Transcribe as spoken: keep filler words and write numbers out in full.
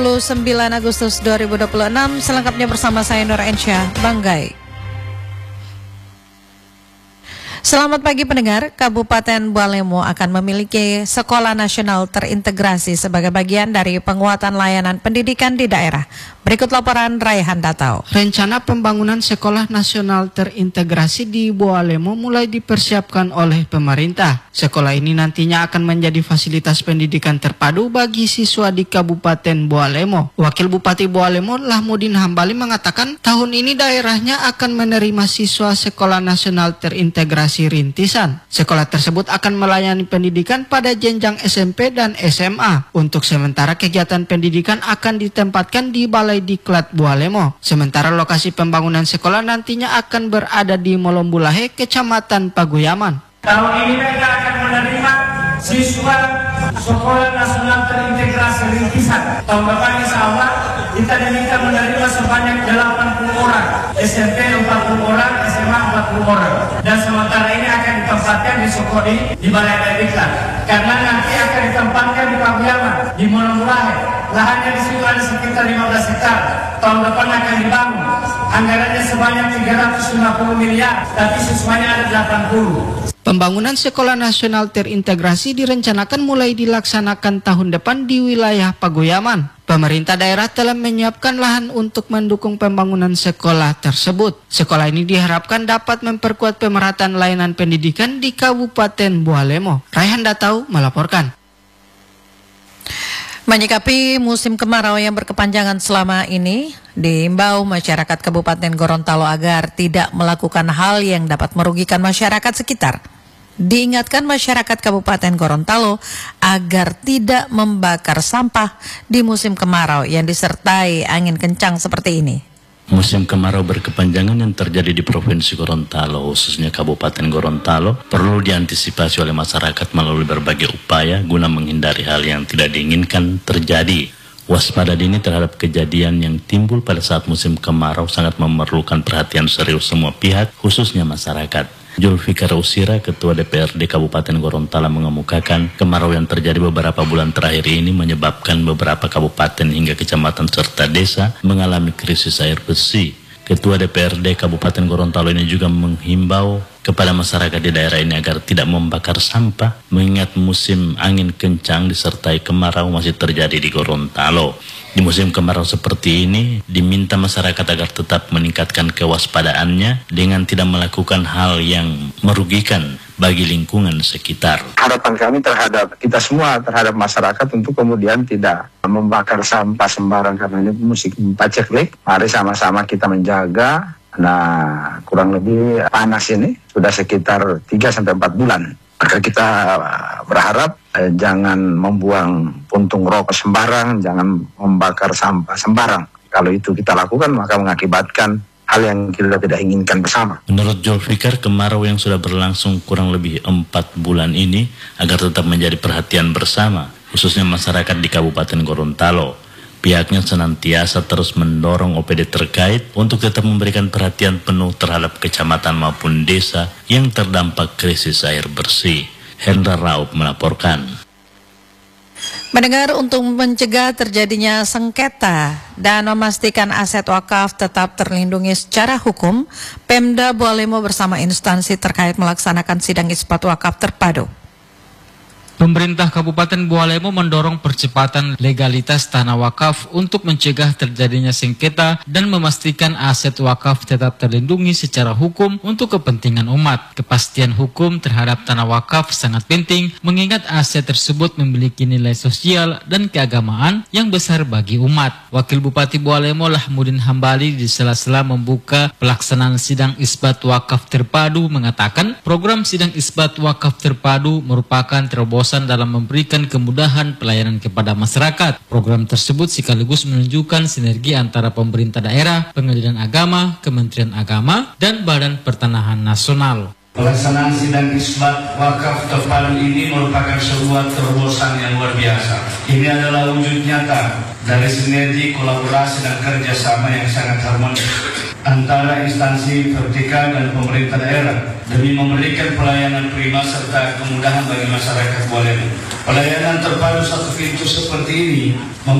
sembilan Agustus dua ribu dua puluh enam, selengkapnya bersama saya Nur Ensyah Banggai. Selamat pagi pendengar, Kabupaten Bualemo akan memiliki sekolah nasional terintegrasi sebagai bagian dari penguatan layanan pendidikan di daerah. Berikut laporan Raihan Datau. Rencana pembangunan sekolah nasional terintegrasi di Bualemo mulai dipersiapkan oleh pemerintah. Sekolah ini nantinya akan menjadi fasilitas pendidikan terpadu bagi siswa di Kabupaten Bualemo. Wakil Bupati Bualemo Lahmudin Hambali mengatakan tahun ini daerahnya akan menerima siswa sekolah nasional terintegrasi rintisan. Sekolah tersebut akan melayani pendidikan pada jenjang S M P dan S M A. Untuk sementara kegiatan pendidikan akan ditempatkan di Balai Diklat Bualemo. Sementara lokasi pembangunan sekolah nantinya akan berada di Molombulahe, Kecamatan Paguyaman. Tahun ini mereka akan menerima siswa sekolah nasional terintegrasi rintisan. Tahun depan insya Allah kita diminta menerima sebanyak delapan puluh orang, S M P empat puluh orang, S M A empat puluh orang. Dan sementara ini akan ditempatkan di Sokodi di Balai Diklat. Karena nanti akan ditempatkan di Paguyaman, di Molombulahe. Lahannya di situ ada sekitar lima belas hektar. Tahun depan akan dibangun. Anggarannya sebanyak tiga ratus lima puluh miliar, tapi siswanya ada delapan puluh. Pembangunan sekolah nasional terintegrasi direncanakan mulai dilaksanakan tahun depan di wilayah Paguyaman. Pemerintah daerah telah menyiapkan lahan untuk mendukung pembangunan sekolah tersebut. Sekolah ini diharapkan dapat memperkuat pemerataan layanan pendidikan di Kabupaten Bualemo. Raihan Datau melaporkan. Menyikapi musim kemarau yang berkepanjangan selama ini, diimbau masyarakat Kabupaten Gorontalo agar tidak melakukan hal yang dapat merugikan masyarakat sekitar. Diingatkan masyarakat Kabupaten Gorontalo agar tidak membakar sampah di musim kemarau yang disertai angin kencang seperti ini. Musim kemarau berkepanjangan yang terjadi di Provinsi Gorontalo, khususnya Kabupaten Gorontalo, perlu diantisipasi oleh masyarakat melalui berbagai upaya guna menghindari hal yang tidak diinginkan terjadi. Waspada dini terhadap kejadian yang timbul pada saat musim kemarau sangat memerlukan perhatian serius semua pihak, khususnya masyarakat. Julfikar Usira, Ketua D P R D Kabupaten Gorontalo mengemukakan kemarau yang terjadi beberapa bulan terakhir ini menyebabkan beberapa kabupaten hingga kecamatan serta desa mengalami krisis air bersih. Ketua D P R D Kabupaten Gorontalo ini juga menghimbau kepada masyarakat di daerah ini agar tidak membakar sampah mengingat musim angin kencang disertai kemarau masih terjadi di Gorontalo. Di musim kemarau seperti ini, diminta masyarakat agar tetap meningkatkan kewaspadaannya dengan tidak melakukan hal yang merugikan bagi lingkungan sekitar. Harapan kami terhadap kita semua, terhadap masyarakat untuk kemudian tidak membakar sampah sembarang karena ini musim paceklik. Mari sama-sama kita menjaga. Nah, kurang lebih panas ini sudah sekitar tiga sampai empat bulan. Maka kita berharap eh, jangan membuang puntung rokok sembarang, jangan membakar sampah sembarang. Kalau itu kita lakukan maka mengakibatkan hal yang kita tidak inginkan bersama. Menurut Julfikar, kemarau yang sudah berlangsung kurang lebih empat bulan ini agar tetap menjadi perhatian bersama, khususnya masyarakat di Kabupaten Gorontalo. Pihaknya senantiasa terus mendorong O P D terkait untuk tetap memberikan perhatian penuh terhadap kecamatan maupun desa yang terdampak krisis air bersih. Hendra Raup melaporkan. Mendengar untuk mencegah terjadinya sengketa dan memastikan aset wakaf tetap terlindungi secara hukum, Pemda Bualemo bersama instansi terkait melaksanakan sidang isbat wakaf terpadu. Pemerintah Kabupaten Bualemo mendorong percepatan legalitas tanah wakaf untuk mencegah terjadinya sengketa dan memastikan aset wakaf tetap terlindungi secara hukum untuk kepentingan umat. Kepastian hukum terhadap tanah wakaf sangat penting mengingat aset tersebut memiliki nilai sosial dan keagamaan yang besar bagi umat. Wakil Bupati Bualemo Lahmudin Hambali di sela-sela membuka pelaksanaan sidang isbat wakaf terpadu mengatakan program sidang isbat wakaf terpadu merupakan terobosan dalam memberikan kemudahan pelayanan kepada masyarakat. Program tersebut sekaligus menunjukkan sinergi antara pemerintah daerah, pengadilan agama, Kementerian Agama, dan Badan Pertanahan Nasional. Pelaksanaan sidang isbat wakaf terpadu ini merupakan sebuah terobosan yang luar biasa. Ini adalah wujud nyata dari sinergi, kolaborasi, dan kerjasama yang sangat harmonis antara instansi vertikal dan pemerintah daerah demi memberikan pelayanan prima serta kemudahan bagi masyarakat Bualemo. Pelayanan terpadu satu pintu seperti ini